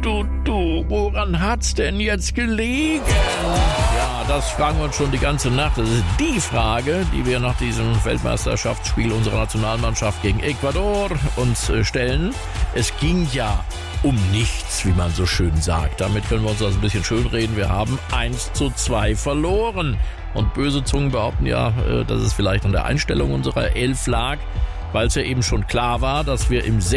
woran hat's denn jetzt gelegen? Ja, das fragen wir uns schon die ganze Nacht. Das ist die Frage, die wir nach diesem Weltmeisterschaftsspiel unserer Nationalmannschaft gegen Ecuador uns stellen. Es ging ja um nichts, wie man so schön sagt. Damit können wir uns das ein bisschen schönreden. Wir haben 1:2 verloren. Und böse Zungen behaupten ja, dass es vielleicht an der Einstellung unserer Elf lag, weil es ja eben schon klar war, dass wir im